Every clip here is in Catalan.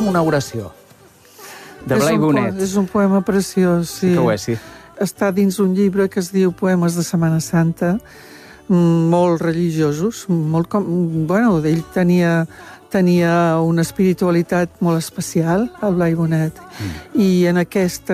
amb una oració. De Blai Bonet. És un poema preciós, sí. Sí que ho és, sí. Està dins un llibre que es diu Poemes de Setmana Santa, molt religiosos, molt com... Bueno, ell tenia una espiritualitat molt especial, el Blai Bonet. I en aquest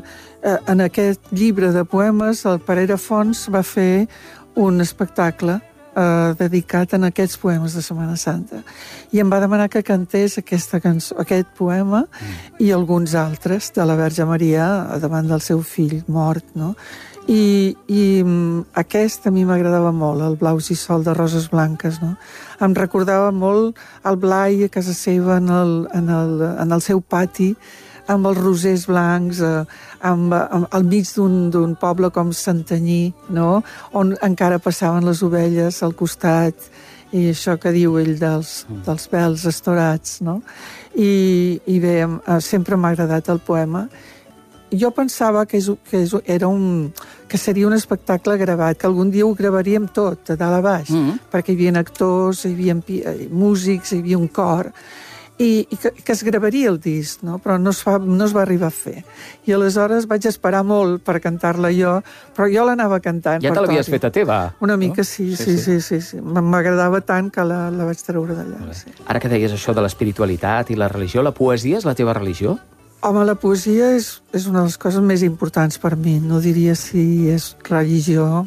llibre de poemes, el Parera Fons va fer un espectacle dedicat a aquests poemes de Setmana Santa. I em va demanar que cantés aquesta cançó, aquest poema i alguns altres de la Verge Maria davant del seu fill mort, no? I aquest a mi m'agradava molt, el Blaus i Sol de Roses Blanques, no? Em recordava molt el Blai a casa seva en el seu pati, amb els rosers blancs, al mig d'un poble com Santanyí, no? On encara passaven les ovelles al costat, i això que diu ell dels pèls estorats, no? I bé, sempre m'ha agradat el poema. Jo pensava que seria un espectacle gravat, que algun dia ho gravaríem tot, de dalt a baix, perquè hi havia actors, hi havia músics, hi havia un cor, i que es gravaria el disc, no? Però no es va arribar a fer. I aleshores vaig esperar molt per cantar-la jo, però jo l'anava cantant. Ja te l'havies fet a teva? Una mica, sí. M'agradava tant que la vaig treure d'allà. Sí. Ara que deies això de l'espiritualitat i la religió, la poesia és la teva religió? Home, la poesia és una de les coses més importants per mi. No diria si és religió,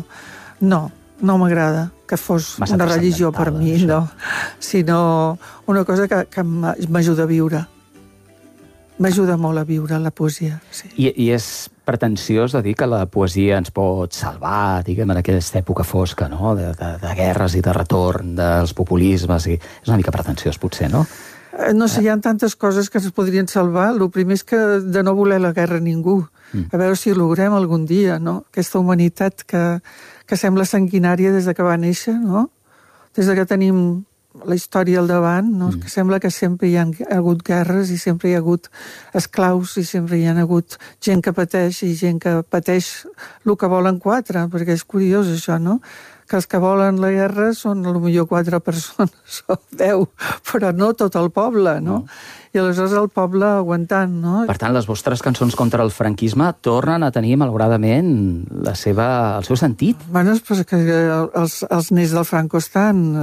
no m'agrada que fos una religió per mi, no, sinó una cosa que m'ajuda a viure. M'ajuda molt a viure la poesia, sí. I és pretensiós de dir que la poesia ens pot salvar, diguem, en aquesta època fosca, no?, de guerres i de retorn, dels populismes, i és una mica pretensiós, potser, no? No sé, hi ha tantes coses que ens podrien salvar. El primer és que de no voler la guerra ningú. A veure si ho logrem algun dia, no? Aquesta humanitat que sembla sanguinària des que va néixer, no? Des que tenim la història al davant, no? Que sembla que sempre hi ha hagut guerres i sempre hi ha hagut esclaus i sempre hi ha hagut gent que pateix i gent que pateix el que volen 4, perquè és curiós això, no? Que els que volen la guerra són potser 4 persones o 10, però no tot el poble, no? I aleshores el poble aguantant, no? Per tant, les vostres cançons contra el franquisme tornen a tenir, malauradament, el seu sentit. Bueno, és que els nets del Franco estan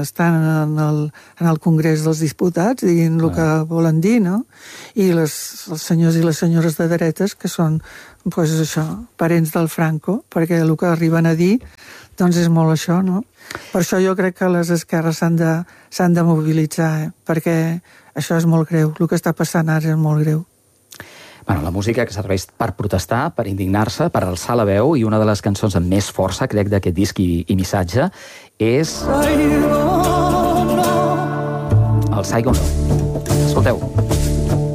en el Congrés dels Diputats dient el que volen dir, no? I els senyors i les senyores de dretes, que són, doncs això, parents del Franco, perquè el que arriben a dir doncs és molt això, no? Per això jo crec que les esquerres s'han de mobilitzar, perquè això és molt greu. El que està passant ara és molt greu. Bueno, la música que serveix per protestar, per indignar-se, per alçar la veu, i una de les cançons amb més força, crec, d'aquest disc i missatge, és el Saigon No. Escolteu.